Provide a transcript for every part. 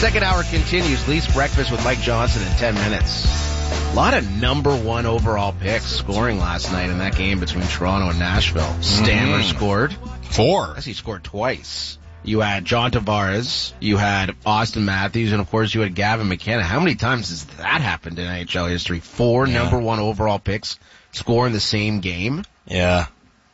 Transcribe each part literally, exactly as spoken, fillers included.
Second hour continues. Leafs breakfast with Mike Johnson in ten minutes. A lot of number one overall picks scoring last night in that game between Toronto and Nashville. Stammer mm. scored. Four. I guess he scored twice. You had John Tavares, you had Austin Matthews, and of course you had Gavin McKenna. How many times has that happened in N H L history? Four yeah. number one overall picks score in the same game? Yeah.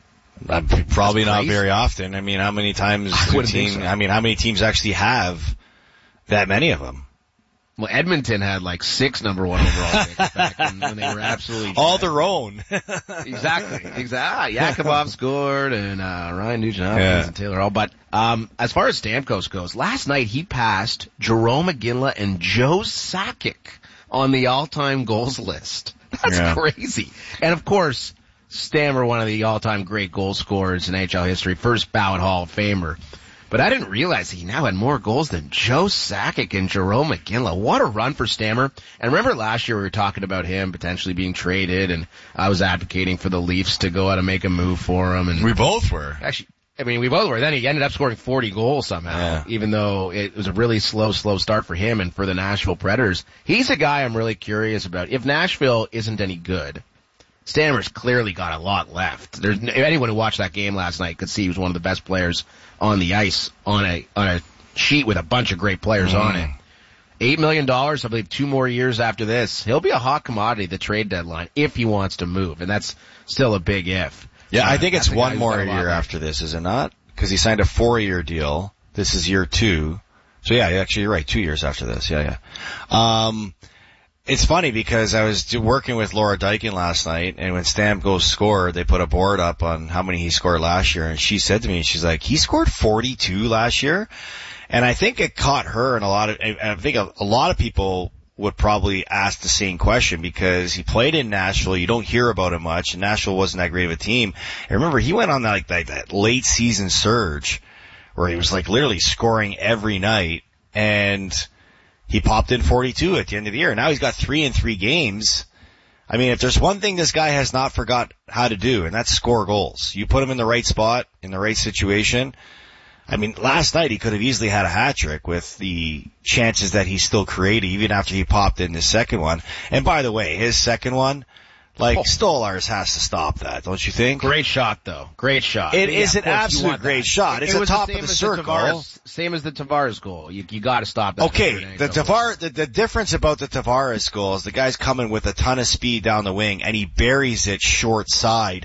Probably not very often. I mean, how many times do team, so. I mean, how many teams actually have that many of them? Well, Edmonton had like six number one overall picks back when, when they were absolutely all dead. Their own. exactly, exactly. Ah, Yakubov scored, and uh Ryan Nugent-Hopkins yeah. and Taylor Hall. But um as far as Stamkos goes, last night he passed Jarome Iginla and Joe Sakic on the all-time goals list. That's yeah. crazy. And of course, Stammer, one of the all-time great goal scorers in N H L history, first ballot Hall of Famer. But I didn't realize he now had more goals than Joe Sakic and Jarome Iginla. What a run for Stammer. And remember last year we were talking about him potentially being traded, and I was advocating for the Leafs to go out and make a move for him. And we both were. Actually, I mean, we both were. Then he ended up scoring forty goals somehow, yeah. even though it was a really slow, slow start for him and for the Nashville Predators. He's a guy I'm really curious about. If Nashville isn't any good, Stammer's clearly got a lot left. There's anyone who watched that game last night could see he was one of the best players on the ice on a on a sheet with a bunch of great players mm. on it. Eight million dollars, I believe, two more years after this. He'll be a hot commodity at the trade deadline if he wants to move, and that's still a big if. Yeah, uh, I think it's one more year after this, is it not? Because he signed a four-year deal. This is year two. So yeah, actually you're right, two years after this. Yeah, yeah. Um, It's funny because I was working with Laura Dykin last night, and when Stamkos scored, they put a board up on how many he scored last year, and she said to me, she's like, he scored forty-two last year, and I think it caught her, and a lot of, I think a, a lot of people would probably ask the same question because he played in Nashville. You don't hear about him much, and Nashville wasn't that great of a team. And remember, he went on that, like that, that late season surge where he was like literally scoring every night, and he popped in forty-two at the end of the year. Now he's got three in three games. I mean, if there's one thing this guy has not forgot how to do, and that's score goals. You put him in the right spot, in the right situation. I mean, last night he could have easily had a hat trick with the chances that he still created, even after he popped in his second one. And by the way, his second one, like, oh. Stolarz has to stop that, don't you think? Great shot, though. Great shot. It yeah, is an absolute great that. shot. It's it the top of the circle. The Tavares, same as the Tavares goal. You, you got to stop that. Okay, the Tavares, the, the difference about the Tavares goal is the guy's coming with a ton of speed down the wing, and he buries it short side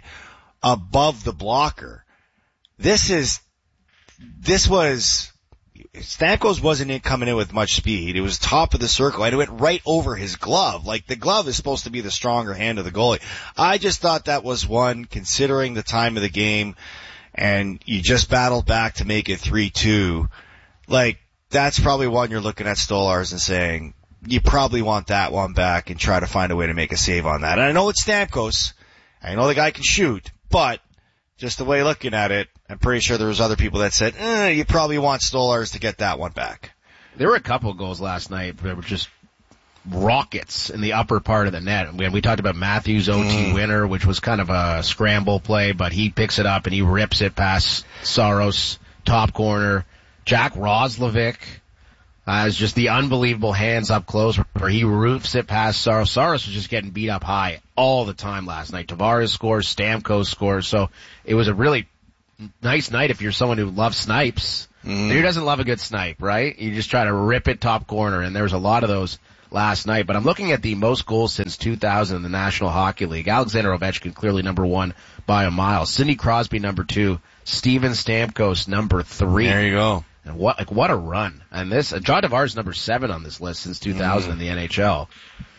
above the blocker. This is, this was, Stamkos wasn't in, coming in with much speed. It was top of the circle, and it went right over his glove. Like, the glove is supposed to be the stronger hand of the goalie. I just thought that was one, considering the time of the game, and you just battled back to make it three two. Like, that's probably one you're looking at Stolarz and saying, you probably want that one back and try to find a way to make a save on that. And I know it's Stamkos. I know the guy can shoot, but just the way looking at it, I'm pretty sure there was other people that said, eh, you probably want Stolarz to get that one back. There were a couple of goals last night that were just rockets in the upper part of the net. We, we talked about Matthews' O T mm. winner, which was kind of a scramble play, but he picks it up and he rips it past Saros, top corner. Jack Roslovic has just the unbelievable hands up close where he roofs it past Saros. Saros was just getting beat up high all the time last night. Tavares scores, Stamkos scores, so it was a really nice night if you're someone who loves snipes. Mm. Who doesn't love a good snipe, right? You just try to rip it top corner, and there was a lot of those last night. But I'm looking at the most goals since two thousand in the National Hockey League. Alexander Ovechkin clearly number one by a mile. Sidney Crosby number two. Steven Stamkos number three. There you go. And what, like, what a run. And this, uh, John Tavares number seven on this list since two thousand mm. in the N H L.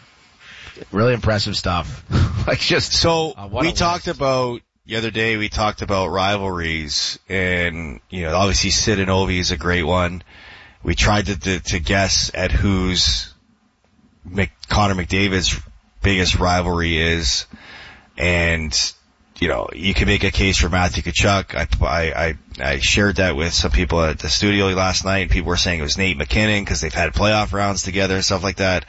Really impressive stuff. like just, so uh, we talked list. about, the other day we talked about rivalries, and, you know, obviously Sid and Ovi is a great one. We tried to, to, to guess at whose Mc, Connor McDavid's biggest rivalry is, and, you know, you can make a case for Matthew Tkachuk. I, I, I, I shared that with some people at the studio last night. People were saying it was Nate McKinnon because they've had playoff rounds together and stuff like that.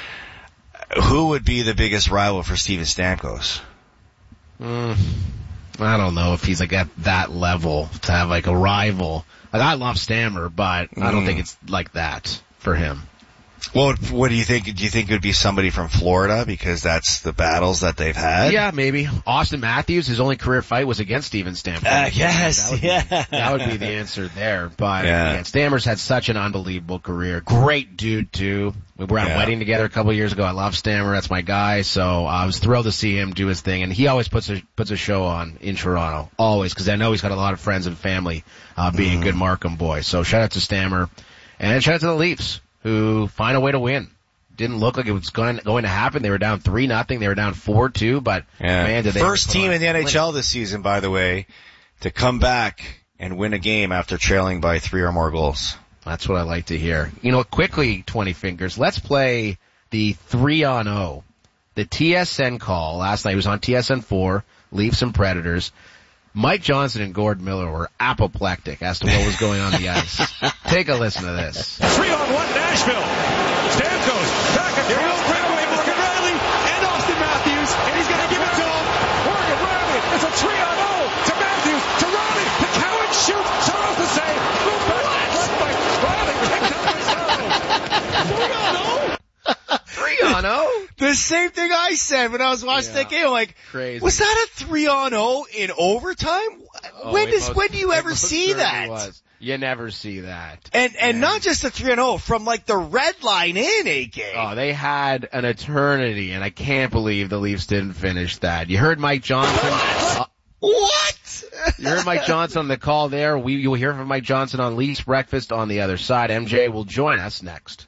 Who would be the biggest rival for Steven Stamkos? Mm, I don't know if he's like at that level to have like a rival. Like, I love Stammer, but mm. I don't think it's like that. for him. Well, what do you think? Do you think it would be somebody from Florida because that's the battles that they've had? Yeah, maybe. Austin Matthews, his only career fight was against Steven Stamkos. Uh, yes, that yeah. Be, that would be the answer there. But yeah. yeah, Stammer's had such an unbelievable career. Great dude, too. We were at yeah. a wedding together a couple of years ago. I love Stammer. That's my guy. So uh, I was thrilled to see him do his thing. And he always puts a, puts a show on in Toronto. Always. Because I know he's got a lot of friends and family uh, being mm-hmm. a good Markham boy. So shout out to Stammer. And shout out to the Leafs, who find a way to win. Didn't look like it was going, going to happen. They were down three nothing. They were down four two, but yeah. man, did they first team in the N H L this season, by the way, to come back and win a game after trailing by three or more goals. That's what I like to hear. You know, quickly, twenty fingers. Let's play the three on oh. The T S N call last night was on T S N four, Leafs and Predators. Mike Johnson and Gord Miller were apoplectic as to what was going on the ice. Take a listen to this. Three on one, Nashville. Stamkos back across breakaway, Morgan Riley and Austin Matthews, and he's going to give it to him. Morgan Riley, it's a three on oh to Matthews, to Riley, to Cowan, shoots, Charles to save, move back, left by Riley, picked up by Stone. three on oh? three on oh? The same thing I said when I was watching yeah. that game. I'm like, crazy. Was that a three on oh in overtime? Oh, when does, most, when do you ever see that? Was. You never see that. And, and yeah. not just a three on oh, from like the red line in, A K. Oh, they had an eternity, and I can't believe the Leafs didn't finish that. You heard Mike Johnson. What? Uh, what? You heard Mike Johnson on the call there. We, you'll hear from Mike Johnson on Leafs Breakfast on the other side. M J will join us next.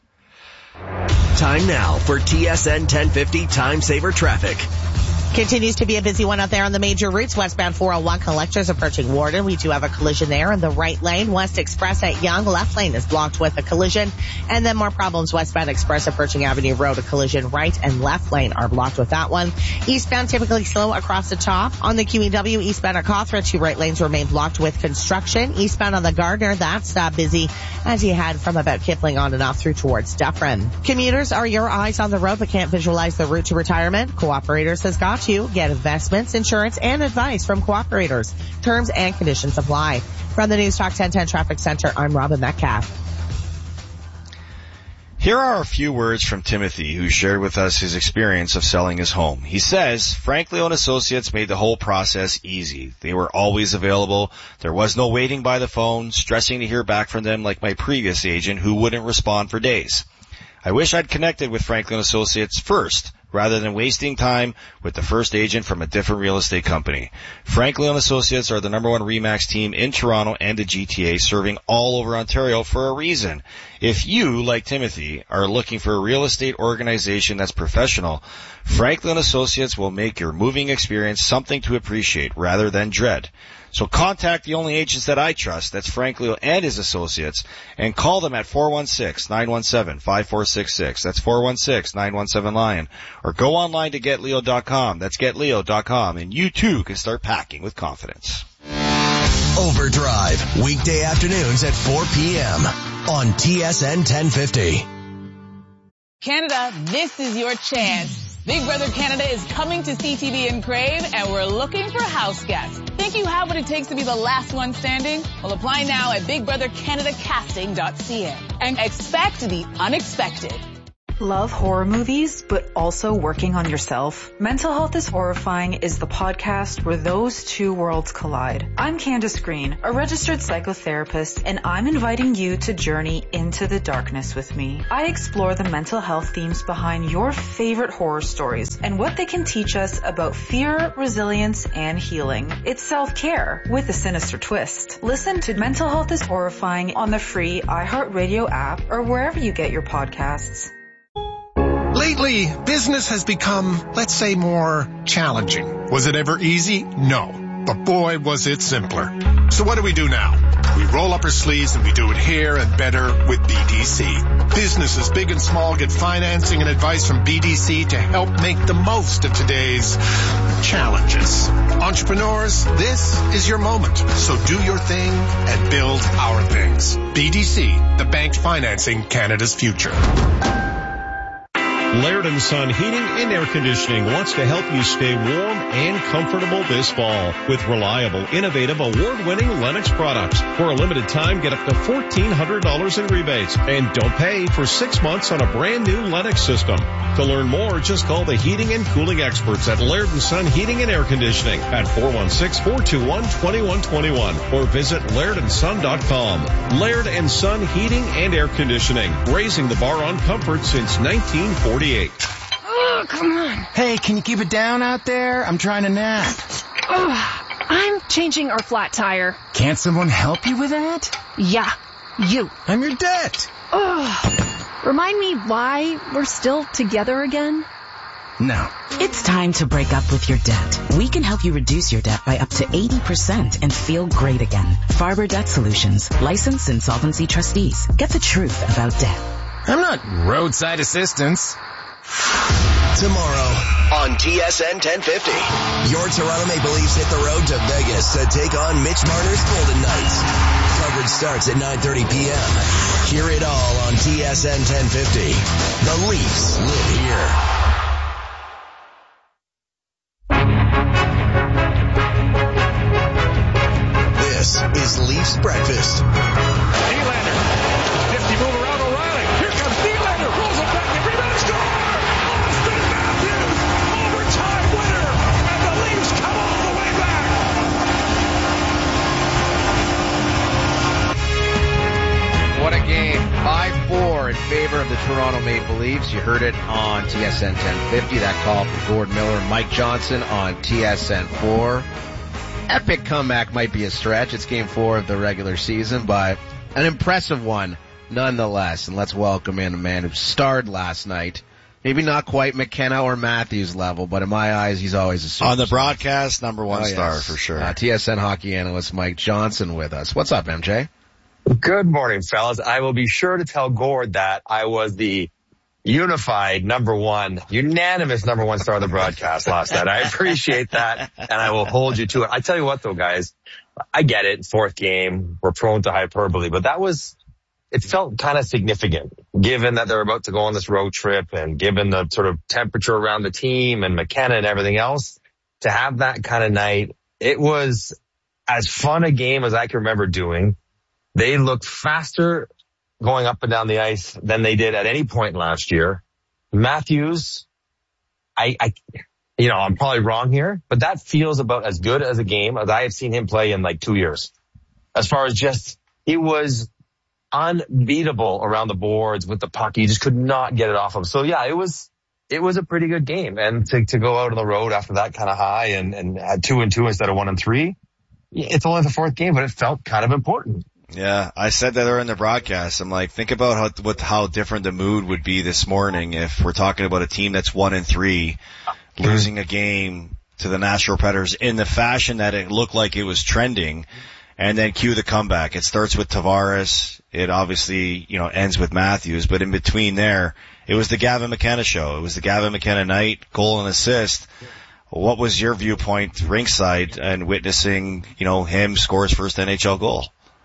Time now for T S N ten fifty Time Saver Traffic. Continues to be a busy one out there on the major routes. Westbound four oh one collectors approaching Warden. We do have a collision there in the right lane. West Express at Yonge. Left lane is blocked with a collision. And then more problems. Westbound Express approaching Avenue Road. A collision right and left lane are blocked with that one. Eastbound typically slow across the top. On the Q E W, eastbound at Cawthra, two right lanes remain blocked with construction. Eastbound on the Gardner, that's uh, busy as you head from about Kipling on and off through towards Dufferin. Commuters, are your eyes on the road but can't visualize the route to retirement? Cooperators has got you. Get investments, insurance, and advice from Cooperators. Terms and conditions apply. From the News Talk ten ten Traffic Center, I'm Robin Metcalf. Here are a few words from Timothy, who shared with us his experience of selling his home. He says, Frank Leo and Associates made the whole process easy. They were always available. There was no waiting by the phone, stressing to hear back from them like my previous agent who wouldn't respond for days. I wish I'd connected with Franklin Associates first, rather than wasting time with the first agent from a different real estate company. Franklin Associates are the number one RE/MAX team in Toronto and the G T A, serving all over Ontario for a reason. If you, like Timothy, are looking for a real estate organization that's professional, Franklin Associates will make your moving experience something to appreciate rather than dread. So contact the only agents that I trust, that's Frank Leo and his associates, and call them at four one six, nine one seven, five four six six. That's four one six, nine one seven, LION. Or go online to get leo dot com. That's get leo dot com. And you too can start packing with confidence. Overdrive, weekday afternoons at four p.m. on T S N ten fifty. Canada, this is your chance. Big Brother Canada is coming to C T V and Crave, and we're looking for house guests. Think you have what it takes to be the last one standing? Well, apply now at big brother canada casting dot c a and expect the unexpected. Love horror movies, but also working on yourself? Mental Health is Horrifying is the podcast where those two worlds collide. I'm Candace Green, a registered psychotherapist, and I'm inviting you to journey into the darkness with me. I explore the mental health themes behind your favorite horror stories and what they can teach us about fear, resilience, and healing. It's self-care with a sinister twist. Listen to Mental Health is Horrifying on the free iHeartRadio app or wherever you get your podcasts. Lately, business has become, let's say, more challenging. Was it ever easy? No. But boy, was it simpler. So what do we do now? We roll up our sleeves and we do it here and better with B D C. Businesses big and small get financing and advice from B D C to help make the most of today's challenges. Entrepreneurs, this is your moment. So do your thing and build our things. B D C, the bank financing Canada's future. Laird and Son Heating and Air Conditioning wants to help you stay warm and comfortable this fall with reliable, innovative, award-winning Lennox products. For a limited time, get up to fourteen hundred dollars in rebates and don't pay for six months on a brand new Lennox system. To learn more, just call the heating and cooling experts at Laird and Son Heating and Air Conditioning at four one six, four two one, two one two one or visit laird and son dot com. Laird and Son Heating and Air Conditioning, raising the bar on comfort since nineteen forty-eight. Oh, come on. Hey, can you keep it down out there? I'm trying to nap. Oh, I'm changing our flat tire. Can't someone help you with that? Yeah, you. I'm your debt. Oh, remind me why we're still together again? No. It's time to break up with your debt. We can help you reduce your debt by up to eighty percent and feel great again. Farber Debt Solutions, licensed insolvency trustees. Get the truth about debt. I'm not roadside assistance. Tomorrow on T S N ten fifty, your Toronto Maple Leafs hit the road to Vegas to take on Mitch Marner's Golden Knights. Coverage starts at nine thirty p.m. Hear it all on T S N ten fifty. The Leafs live here. This is Leafs Breakfast. Nylander, fifty move around O'Reilly. Here comes Nylander, rolls it back and rebound, score! Austin Matthews, overtime winner, and the Leafs come all the way back. What a game. five four in favor of the Toronto Maple Leafs. You heard it on T S N ten fifty. That call from Gord Miller and Mike Johnson on T S N four. Epic comeback might be a stretch. It's game four of the regular season, but an impressive one nonetheless. And let's welcome in a man who starred last night. Maybe not quite McKenna or Matthews level, but in my eyes, he's always a superstar. On the broadcast, number one oh, star yes. for sure. Uh, T S N hockey analyst Mike Johnson with us. What's up, M J? Good morning, fellas. I will be sure to tell Gord that I was the unified number one, unanimous number one star of the broadcast last night. I appreciate that, and I will hold you to it. I tell you what, though, guys, I get it. Fourth game, we're prone to hyperbole, but that was, it felt kind of significant, given that they're about to go on this road trip and given the sort of temperature around the team and McKenna and everything else. To have that kind of night, it was as fun a game as I can remember doing. They looked faster going up and down the ice than they did at any point last year. Matthews, I, I, you know, I'm probably wrong here, but that feels about as good as a game as I have seen him play in like two years. As far as just, he was unbeatable around the boards with the puck. You just could not get it off him. So yeah, it was, it was a pretty good game. And to, to go out on the road after that kind of high and, and had two and two instead of one and three, it's only the fourth game, but it felt kind of important. Yeah, I said that during the broadcast. I'm like, think about how what how different the mood would be this morning if we're talking about a team that's one and three, losing a game to the Nashville Predators in the fashion that it looked like it was trending, and then cue the comeback. It starts with Tavares. It obviously, you know, ends with Matthews, but in between there, it was the Gavin McKenna show. It was the Gavin McKenna night, goal and assist. What was your viewpoint ringside and witnessing, you know, him score his first N H L goal?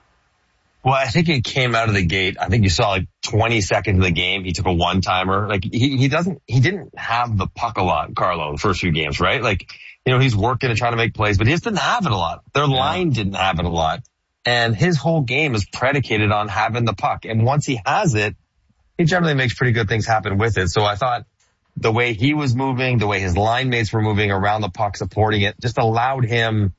Well, I think it came out of the gate. I think you saw like twenty seconds of the game. He took a one-timer. Like he, he doesn't, he didn't have the puck a lot, Carlo, the first few games, right? Like, you know, he's working and trying to make plays, but he just didn't have it a lot. Their yeah. line didn't have it a lot. And his whole game is predicated on having the puck. And once he has it, he generally makes pretty good things happen with it. So I thought the way he was moving, the way his line mates were moving around the puck, supporting it, just allowed him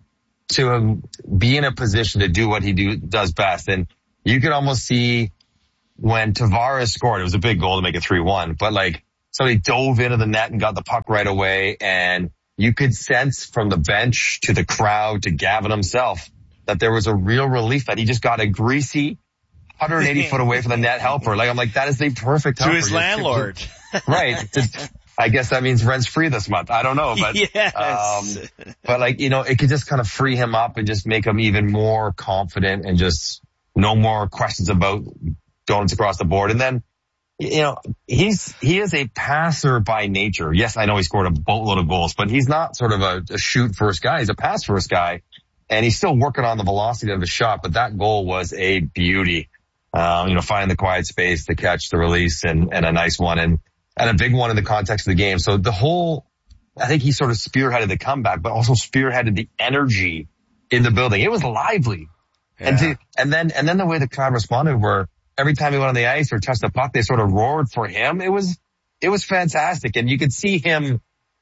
to be in a position to do what he do, does best. And you could almost see when Tavares scored, it was a big goal to make it three one, but like somebody dove into the net and got the puck right away. And you could sense from the bench to the crowd to Gavin himself that there was a real relief that he just got a greasy one hundred eighty foot away from the net helper. Like, I'm like, that is the perfect helper. To his landlord. Right. To, I guess that means rent's free this month. I don't know, but, yes. um, but like, you know, it could just kind of free him up and just make him even more confident and just no more questions about going across the board. And then, you know, he's, he is a passer by nature. Yes, I know he scored a boatload of goals, but he's not sort of a, a shoot first guy. He's a pass first guy, and he's still working on the velocity of his shot. But that goal was a beauty. Um, you know, finding the quiet space, the catch, the release, and, and a nice one. And and a big one in the context of the game. So the whole, I think he sort of spearheaded the comeback, but also spearheaded the energy in the building. It was lively. Yeah. And to, and then, and then the way the crowd responded where every time he went on the ice or touched the puck, they sort of roared for him. It was, it was fantastic. And you could see him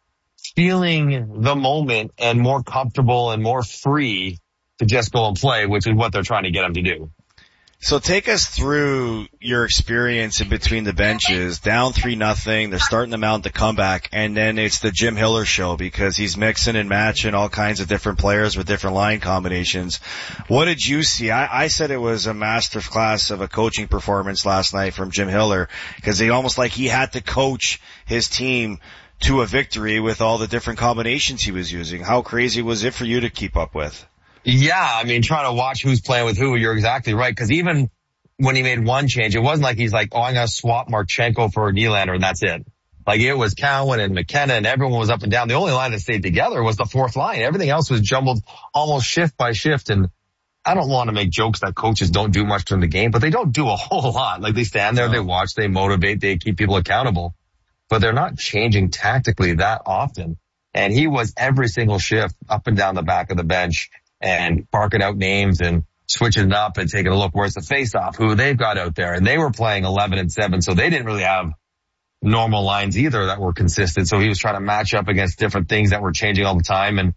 feeling the moment and more comfortable and more free to just go and play, which is what they're trying to get him to do. So take us through your experience in between the benches, down three nothing. They're starting to mount the comeback, and then it's the Jim Hiller show because he's mixing and matching all kinds of different players with different line combinations. What did you see? I, I said it was a masterclass of a coaching performance last night from Jim Hiller because he almost like he had to coach his team to a victory with all the different combinations he was using. How crazy was it for you to keep up with? Yeah, I mean, trying to watch who's playing with who, you're exactly right. Because even when he made one change, it wasn't like he's like, oh, I'm going to swap Marchenko for Nylander and that's it. Like it was Cowan and McKenna and everyone was up and down. The only line that stayed together was the fourth line. Everything else was jumbled almost shift by shift. And I don't want to make jokes that coaches don't do much during the game, but they don't do a whole lot. Like they stand there, they watch, they motivate, they keep people accountable, but they're not changing tactically that often. And he was every single shift up and down the back of the bench and barking out names and switching it up and taking a look where's the face-off, who they've got out there. And they were playing eleven and seven, so they didn't really have normal lines either that were consistent. So he was trying to match up against different things that were changing all the time. And,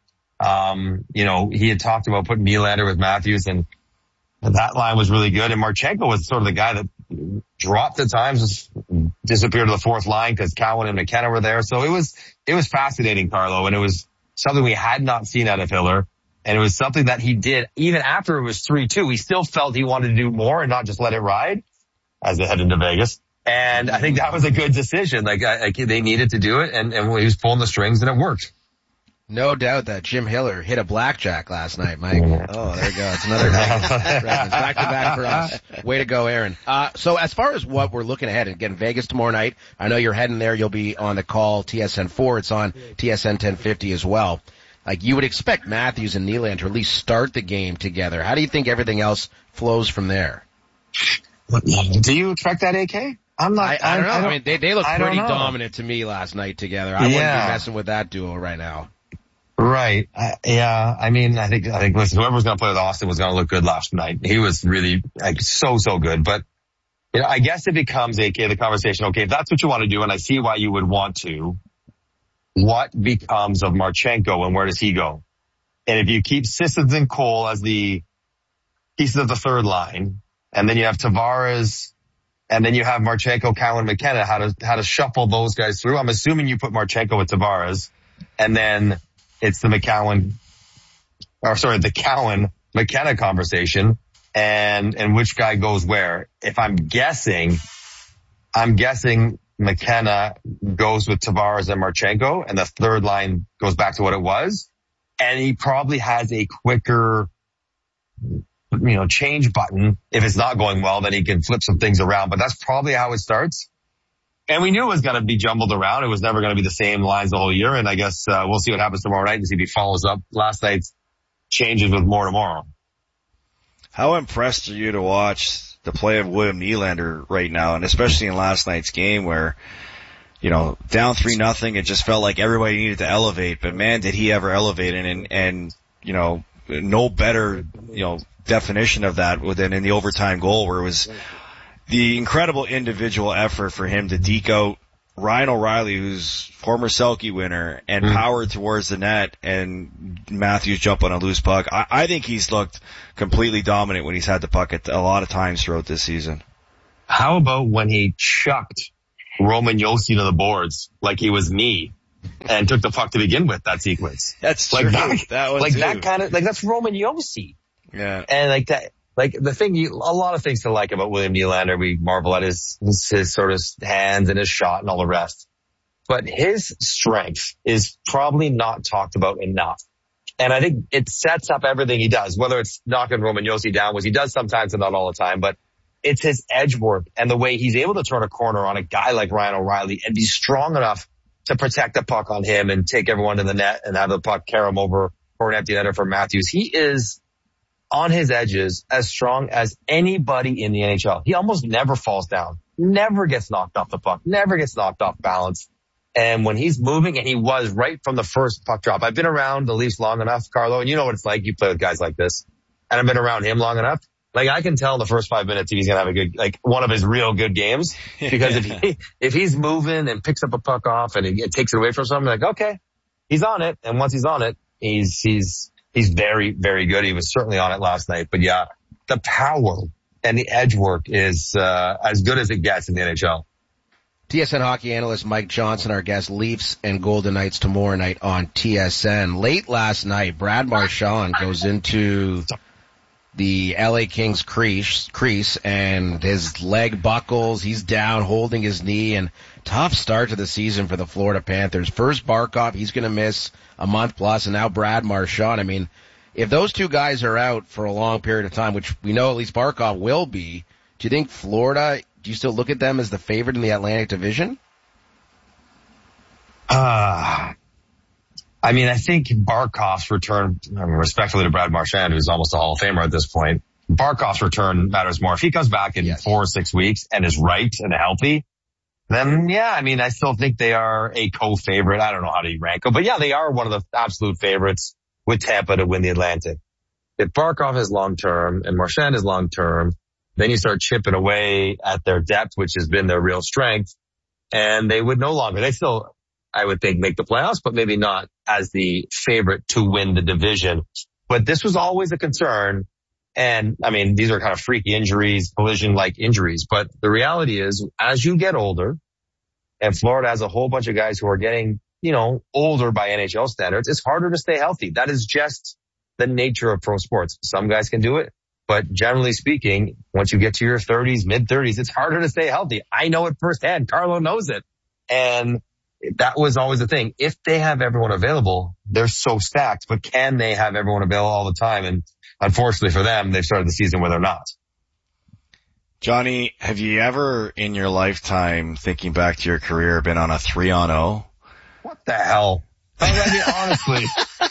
um, you know, he had talked about putting Nylander with Matthews, and that line was really good. And Marchenko was sort of the guy that dropped at times, disappeared to the fourth line because Cowan and McKenna were there. So it was, it was fascinating, Carlo, and it was something we had not seen out of Hiller. And it was something that he did even after it was three two. He still felt he wanted to do more and not just let it ride as they head into Vegas. And I think that was a good decision. Like, I, I, they needed to do it, and, and he was pulling the strings, and it worked. No doubt that Jim Hiller hit a blackjack last night, Mike. Oh, there you go. It's another reference. Back to back for us. Way to go, Aaron. Uh, so as far as what we're looking ahead, again, Vegas tomorrow night. I know you're heading there. You'll be on the call T S N four. It's on T S N ten fifty as well. Like, you would expect Matthews and Nylander to at least start the game together. How do you think everything else flows from there? Do you expect that, A K? I'm not. I, I don't know. I, don't, I mean, they they look I pretty dominant to me last night together. I yeah. wouldn't be messing with that duo right now. Right. I, yeah. I mean, I think I think listen, whoever was going to play with Austin was going to look good last night. He was really like so so good. But you know, I guess it becomes, A K, the conversation. Okay, if that's what you want to do, and I see why you would want to. What becomes of Marchenko and where does he go? And if you keep Sissons and Cole as the pieces of the third line, and then you have Tavares, and then you have Marchenko, Cowan, McKenna, how to, how to shuffle those guys through. I'm assuming you put Marchenko with Tavares, and then it's the McCowan, or sorry, the Cowan McKenna conversation, and, and which guy goes where. If I'm guessing, I'm guessing McKenna goes with Tavares and Marchenko, and the third line goes back to what it was. And he probably has a quicker, you know, change button. If it's not going well, then he can flip some things around. But that's probably how it starts. And we knew it was going to be jumbled around. It was never going to be the same lines the whole year. And I guess uh, we'll see what happens tomorrow night and see if he follows up last night's changes with more tomorrow. How impressed are you to watch the play of William Nylander right now, and especially in last night's game where, you know, down three nothing, it just felt like everybody needed to elevate, but man, did he ever elevate, and, and, and you know, no better, you know, definition of that than in the overtime goal where it was the incredible individual effort for him to deke out Ryan O'Reilly, who's former Selke winner, and mm. powered towards the net, and Matthews jump on a loose puck. I, I think he's looked completely dominant when he's had the puck at a lot of times throughout this season. How about when he chucked Roman Josi to the boards like he was me and took the puck to begin with that sequence? That's like true. That, that one like too. that kind of, like that's Roman Josi. Yeah. And like that, like the thing, you, a lot of things to like about William Nylander. We marvel at his, his, his sort of hands and his shot and all the rest. But his strength is probably not talked about enough. And I think it sets up everything he does, whether it's knocking Roman Josi down, which he does sometimes and not all the time, but it's his edge work and the way he's able to turn a corner on a guy like Ryan O'Reilly and be strong enough to protect the puck on him and take everyone to the net and have the puck carry him over for an empty netter for Matthews. He is on his edges as strong as anybody in the N H L. He almost never falls down, never gets knocked off the puck, never gets knocked off balance. And when he's moving, and he was right from the first puck drop. I've been around the Leafs long enough, Carlo, and you know what it's like. You play with guys like this. And I've been around him long enough. Like, I can tell in the first five minutes if he's going to have a good, like, one of his real good games. Because if he, if he's moving and picks up a puck off and it, it takes it away from someone, like, okay, he's on it. And once he's on it, he's, he's, he's very, very good. He was certainly on it last night. But yeah, the power and the edge work is, uh, as good as it gets in the N H L. T S N hockey analyst Mike Johnson, our guest. Leafs and Golden Knights tomorrow night on T S N. Late last night, Brad Marchand goes into the L A Kings crease, crease and his leg buckles. He's down holding his knee, and tough start to the season for the Florida Panthers. First Barkov, he's going to miss a month plus, and now Brad Marchand. I mean, if those two guys are out for a long period of time, which we know at least Barkov will be, do you think Florida, do you still look at them as the favorite in the Atlantic Division? Uh, I mean, I think Barkov's return, I mean, respectfully to Brad Marchand, who's almost a Hall of Famer at this point, Barkov's return matters more. If he comes back in yes. four or six weeks and is right and healthy, then yeah, I mean, I still think they are a co-favorite. I don't know how to rank them, but yeah, they are one of the absolute favorites with Tampa to win the Atlantic. If Barkov is long-term and Marchand is long-term, then you start chipping away at their depth, which has been their real strength, and they would no longer, they still, I would think, make the playoffs, but maybe not as the favorite to win the division. But this was always a concern. And I mean, these are kind of freaky injuries, collision-like injuries. But the reality is, as you get older, and Florida has a whole bunch of guys who are getting, you know, older by N H L standards, it's harder to stay healthy. That is just the nature of pro sports. Some guys can do it. But generally speaking, once you get to your thirties, mid thirties, it's harder to stay healthy. I know it firsthand. Carlo knows it. And that was always the thing. If they have everyone available, they're so stacked. But can they have everyone available all the time? And unfortunately for them, they've started the season where they're not. Johnny, have you ever in your lifetime, thinking back to your career, been on a three on oh? What the hell? I mean, honestly.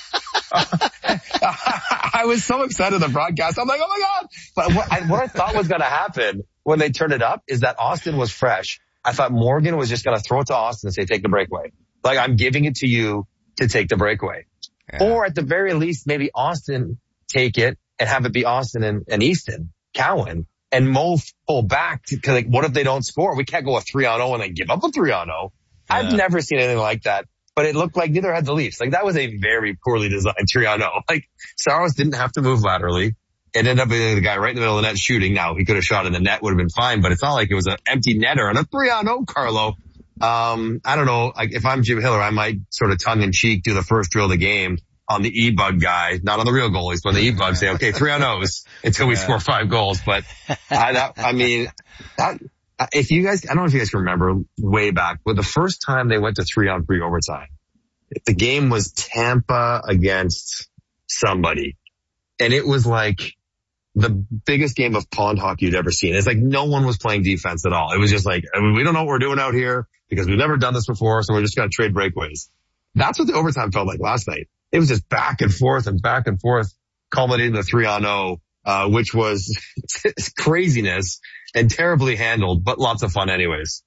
I was so excited the broadcast. I'm like, oh my God. But what I, what I thought was going to happen when they turned it up is that Austin was fresh. I thought Morgan was just going to throw it to Austin and say, take the breakaway. Like, I'm giving it to you to take the breakaway. Yeah. Or at the very least, maybe Austin take it and have it be Austin and, and Easton, Cowan, and Mo pull back. To, like, what if they don't score? We can't go a three on oh and then give up a three on oh. Yeah. I've never seen anything like that. But it looked like neither had the Leafs. Like, that was a very poorly designed three on oh. Like, Saros didn't have to move laterally. It ended up being the guy right in the middle of the net shooting. Now, he could have shot in the net, would have been fine, but it's not like it was an empty netter and a three on oh, Carlo. Um, I don't know. Like, if I'm Jim Hiller, I might sort of tongue in cheek do the first drill of the game on the E-Bug guy, not on the real goalies, but on the E-Bug say, okay, three on ohs until we yeah. score five goals. But I, that, I mean, that, if you guys, I don't know if you guys can remember way back, but the first time they went to three on three overtime, the game was Tampa against somebody. And it was like the biggest game of pond hockey you'd ever seen. It's like no one was playing defense at all. It was just like, I mean, we don't know what we're doing out here because we've never done this before. So we're just going to trade breakaways. That's what the overtime felt like last night. It was just back and forth and back and forth, culminating in the three on oh, uh, which was craziness and terribly handled, but lots of fun anyways.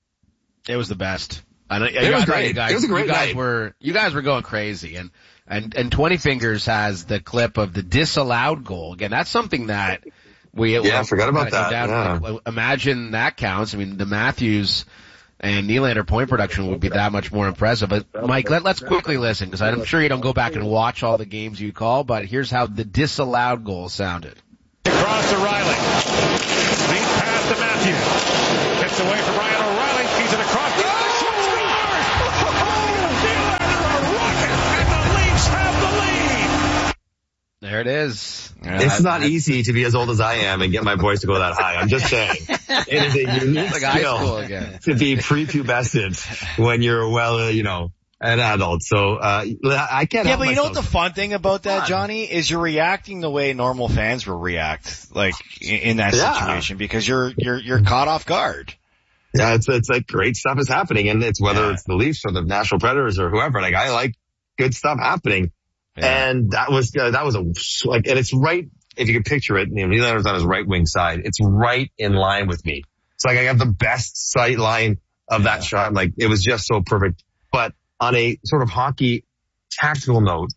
It was the best. And it was great. You guys, it was a great you guys night. Were, you guys were going crazy. And, and, and twenty Fingers has the clip of the disallowed goal. Again, that's something that we, yeah, I forgot about that. Down, yeah. Imagine that counts. I mean, the Matthews and Nylander point production would be that much more impressive. But Mike, let, let's quickly listen, because I'm sure you don't go back and watch all the games you call, but here's how the disallowed goal sounded. Across to Riley. Lead pass to Matthews. Gets away from Ryan O'Reilly. Feeds it across. The other shot scores! Nylander a rocket, and the Leafs have the lead. There it is. Yeah, it's not easy to be as old as I am and get my voice to go that high. I'm just saying. It is a unique like skill to be prepubescent when you're well, uh, you know, an adult. So, uh, I can't Yeah, help but you know myself. what the fun thing about that, Johnny, is you're reacting the way normal fans will react, like, in, in that Yeah. situation, because you're, you're, you're caught off guard. Yeah, it's, it's like great stuff is happening, and it's whether Yeah. it's the Leafs or the Nashville Predators or whoever, like, I like good stuff happening. Yeah. And that was, uh, that was a, like, and it's right, if you can picture it, you know, Nylander's on his right wing side. It's right in line with me. It's like I have the best sight line of that shot. Like, it was just so perfect. But on a sort of hockey tactical note,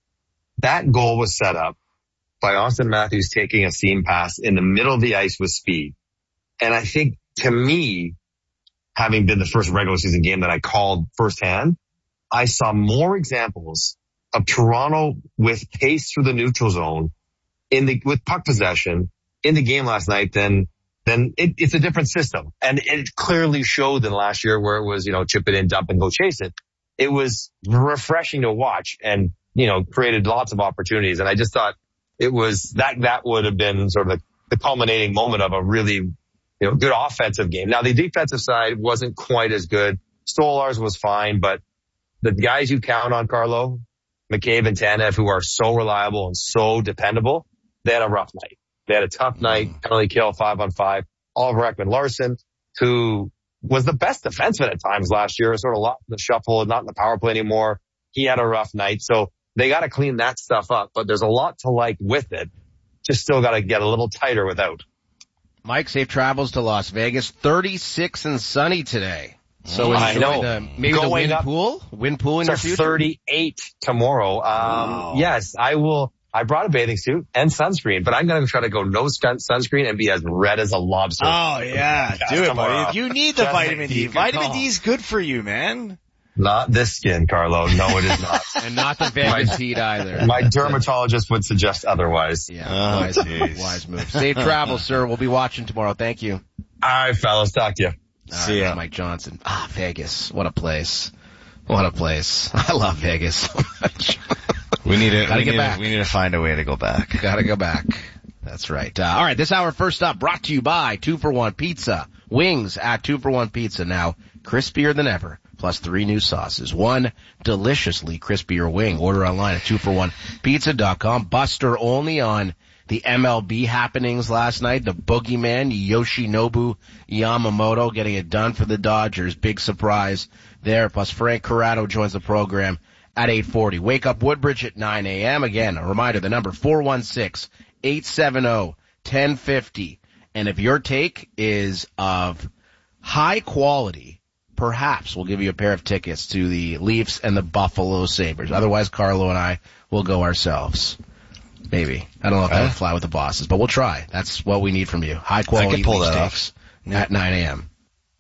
that goal was set up by Austin Matthews taking a seam pass in the middle of the ice with speed. And I think, to me, having been the first regular season game that I called firsthand, I saw more examples of Toronto with pace through the neutral zone in the, with puck possession in the game last night than, than it, it's a different system. And it clearly showed in last year where it was, you know, chip it in, dump and go chase it. It was refreshing to watch and, you know, created lots of opportunities. And I just thought it was that, that would have been sort of the, the culminating moment of a really, you know, good offensive game. Now the defensive side wasn't quite as good. Stolarz was fine, but the guys you count on, Carlo, McCabe and Tanev, who are so reliable and so dependable, they had a rough night. They had a tough night, penalty kill, five on five. Oliver Ekman-Larsson, who was the best defenseman at times last year, sort of lost in the shuffle, not in the power play anymore. He had a rough night. So they got to clean that stuff up, but there's a lot to like with it. Just still got to get a little tighter without. Mike, safe travels to Las Vegas. thirty-six and sunny today. So I know. The, maybe Going the wind up, pool? Wind pool in your future? thirty-eight tomorrow. Um, wow. Yes, I will. I brought a bathing suit and sunscreen, but I'm going to try to go no sun- sunscreen and be as red as a lobster. Oh, yeah. Do it, buddy. You need the Just vitamin D. Vitamin D is good for you, man. Not this skin, Carlo. No, it is not. And not the Vegas heat either. My dermatologist would suggest otherwise. Yeah, oh, wise, wise move. Safe travels, sir. We'll be watching tomorrow. Thank you. All right, fellas. Talk to you. All See right, ya. Mike Johnson. Ah, Vegas. What a place. What a place. I love Vegas so much. We need to, Gotta we get need back. To, we need to find a way to go back. Gotta go back. That's right. Uh, all right, this hour first up brought to you by Two for One Pizza. Wings at Two for One Pizza now crispier than ever, plus three new sauces. One deliciously crispier wing. Order online at two for one pizza dot com. Buster only on the M L B happenings last night. The boogeyman, Yoshinobu Yamamoto, getting it done for the Dodgers. Big surprise there. Plus Frank Corrado joins the program at eight forty. Wake Up Woodbridge at nine a.m. Again, a reminder, the number four one six, eight seven zero, one oh five oh. And if your take is of high quality, perhaps we'll give you a pair of tickets to the Leafs and the Buffalo Sabres. Otherwise, Carlo and I will go ourselves. Maybe. I don't know if that would fly with the bosses, but we'll try. That's what we need from you. High quality Leafs takes at nine a.m.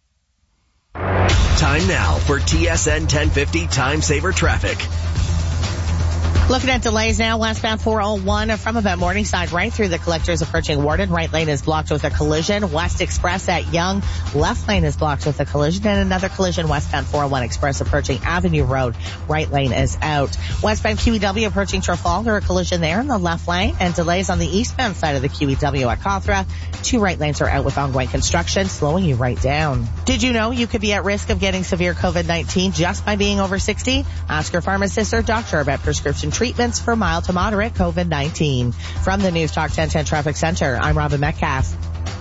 Time now for T S N ten fifty Time Saver Traffic. Looking at delays now, westbound four oh one from about Morningside right through the collectors approaching Warden. Right lane is blocked with a collision. West Express at Yonge. Left lane is blocked with a collision and another collision westbound four oh one Express approaching Avenue Road. Right lane is out. Westbound Q E W approaching Trafalgar. A collision there in the left lane and delays on the eastbound side of the Q E W at Cawthra. Two right lanes are out with ongoing construction, slowing you right down. Did you know you could be at risk of getting severe COVID nineteen just by being over sixty? Ask your pharmacist or doctor about prescription treatments for mild to moderate COVID nineteen. From the News Talk ten ten Traffic Center, I'm Robin Metcalf.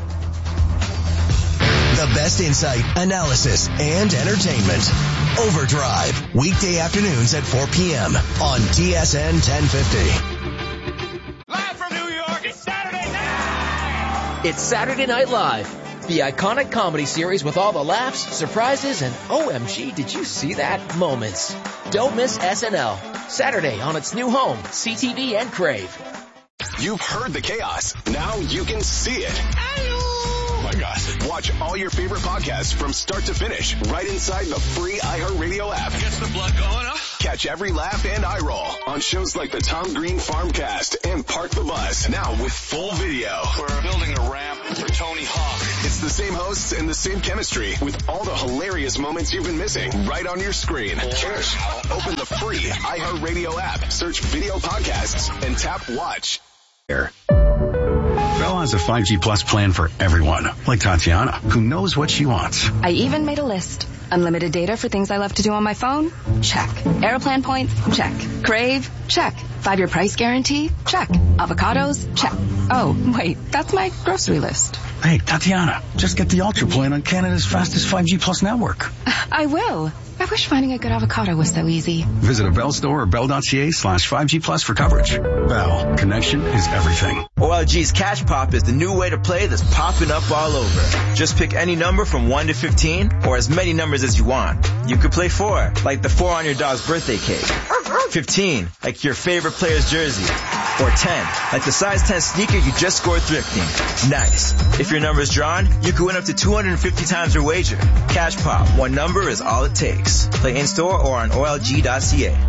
The best insight, analysis, and entertainment. Overdrive, weekday afternoons at four p.m. on T S N ten fifty. Live from New York, it's Saturday night! It's Saturday Night Live, the iconic comedy series with all the laughs, surprises, and O M G, did you see that moments. Don't miss S N L, Saturday on its new home, C T V and Crave. You've heard the chaos. Now you can see it. Oh my gosh. Watch all your favorite podcasts from start to finish right inside the free iHeartRadio app. Gets the blood going, huh? Catch every laugh and eye roll on shows like the Tom Green Farmcast and Park the Bus. Now with full video. We're building a ramp for Tony Hawk. It's the same hosts and the same chemistry with all the hilarious moments you've been missing right on your screen. Just open the free iHeartRadio app, search video podcasts, and tap watch. Bell has a five G Plus plan for everyone, like Tatiana, who knows what she wants. I even made a list. Unlimited data for things I love to do on my phone? Check. Airplan points? Check. Crave? Check. Five-year price guarantee? Check. Avocados? Check. Oh, wait, that's my grocery list. Hey, Tatiana, just get the Ultra plan on Canada's fastest five G Plus network. I will. I wish finding a good avocado was so easy. Visit a Bell store or bell.ca slash 5G plus for coverage. Bell, connection is everything. O L G's Cash Pop is the new way to play that's popping up all over. Just pick any number from one to fifteen or as many numbers as you want. You could play four, like the four on your dog's birthday cake. fifteen, like your favorite player's jersey. Or ten, like the size ten sneaker you just scored thrifting. Nice. If your number is drawn, you could win up to two hundred fifty times your wager. Cash Pop, one number is all it takes. Play in-store or on O L G dot C A.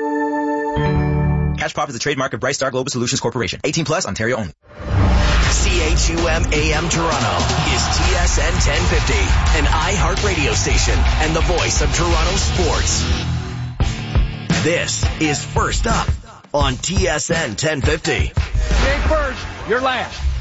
Cash Pop is a trademark of Bright Star Global Solutions Corporation. eighteen plus, Ontario only. C H U M A M Toronto is T S N ten fifty, an iHeart radio station and the voice of Toronto sports. This is First Up on T S N ten fifty. You ain't first, you're last.